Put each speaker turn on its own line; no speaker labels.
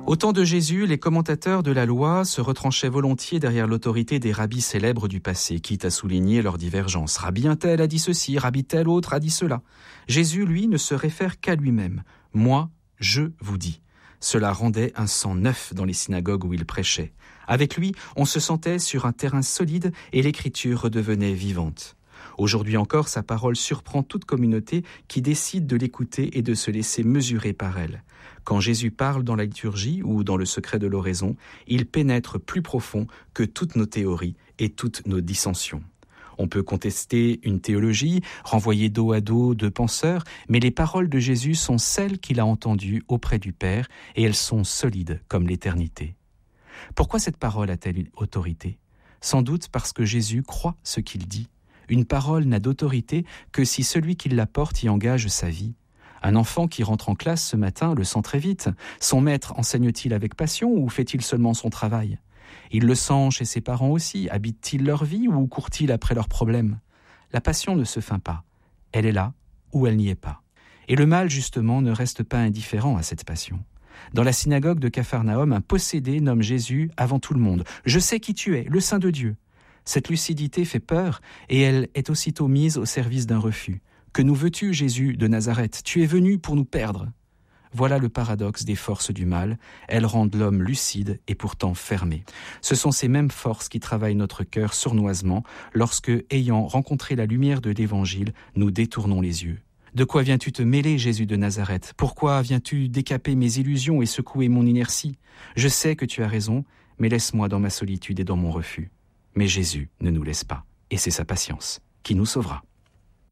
Au temps de Jésus, les commentateurs de la loi se retranchaient volontiers derrière l'autorité des rabbis célèbres du passé, quitte à souligner leurs divergences. Rabbi un tel a dit ceci, rabbi tel autre a dit cela. Jésus, lui, ne se réfère qu'à lui-même. « Moi, je vous dis ». Cela rendait un sang neuf dans les synagogues où il prêchait. Avec lui, on se sentait sur un terrain solide et l'écriture redevenait vivante. Aujourd'hui encore, sa parole surprend toute communauté qui décide de l'écouter et de se laisser mesurer par elle. Quand Jésus parle dans la liturgie ou dans le secret de l'oraison, il pénètre plus profond que toutes nos théories et toutes nos dissensions. On peut contester une théologie, renvoyer dos à dos deux penseurs, mais les paroles de Jésus sont celles qu'il a entendues auprès du Père et elles sont solides comme l'éternité. Pourquoi cette parole a-t-elle une autorité ? Sans doute parce que Jésus croit ce qu'il dit. Une parole n'a d'autorité que si celui qui la porte y engage sa vie. Un enfant qui rentre en classe ce matin le sent très vite. Son maître enseigne-t-il avec passion ou fait-il seulement son travail ? Il le sent chez ses parents aussi. Habitent-ils leur vie ou courent-ils après leurs problèmes ? La passion ne se feint pas. Elle est là ou elle n'y est pas. Et le mal, justement, ne reste pas indifférent à cette passion. Dans la synagogue de Capharnaüm, un possédé nomme Jésus avant tout le monde. « Je sais qui tu es, le Saint de Dieu ». Cette lucidité fait peur et elle est aussitôt mise au service d'un refus. « Que nous veux-tu, Jésus de Nazareth ? Tu es venu pour nous perdre ». Voilà le paradoxe des forces du mal. Elles rendent l'homme lucide et pourtant fermé. Ce sont ces mêmes forces qui travaillent notre cœur sournoisement lorsque, ayant rencontré la lumière de l'Évangile, nous détournons les yeux. De quoi viens-tu te mêler, Jésus de Nazareth ? Pourquoi viens-tu décaper mes illusions et secouer mon inertie ? Je sais que tu as raison, mais laisse-moi dans ma solitude et dans mon refus. Mais Jésus ne nous laisse pas, et c'est sa patience qui nous sauvera.